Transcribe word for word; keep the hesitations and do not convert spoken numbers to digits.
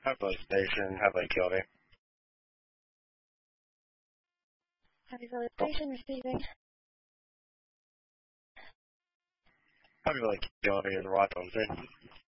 Happy Valley Station, Happy Valley Q L V. Happy Valley Station receiving. Happy Valley Q L V is right on scene.